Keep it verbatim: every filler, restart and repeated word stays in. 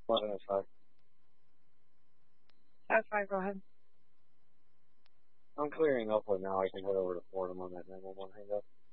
eleven oh five. That's fine, go ahead. I'm clearing Upland now. I can head over to Fordham on that nine one one hang up.